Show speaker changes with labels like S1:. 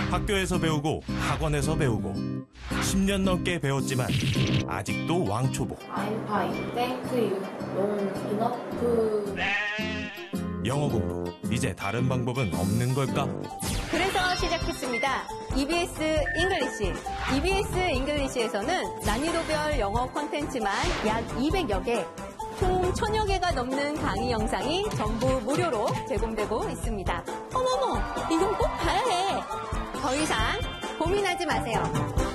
S1: 학교에서 배우고 학원에서 배우고 10년 넘게 배웠지만 아직도 왕초보.
S2: I'm fine. Thank you. Long enough.
S1: 영어 공부, 이제 다른 방법은 없는 걸까?
S3: 그래서 시작했습니다. EBS 잉글리시. EBS 잉글리시에서는 난이도별 영어 콘텐츠만 약 200여 개, 총 1000여 개가 넘는 강의 영상이 전부 무료로 제공되고 있습니다. 어머머, 이건 꼭 봐야 해. 더 이상 고민하지 마세요.